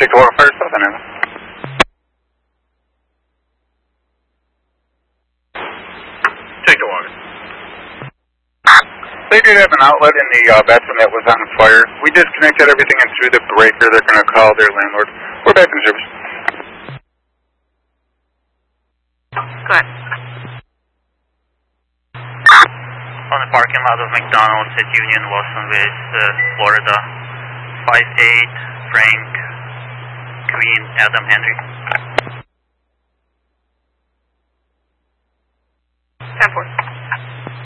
Take the water fire stuff in. Take the water. They did have an outlet in the bathroom that was on fire. We disconnected everything and through the breaker. They're going to call their landlord. We're back in service. Go ahead. On the parking lot of McDonald's at Union Watsonville, Florida. 58 Frank Queen Adam Henry. 10-4.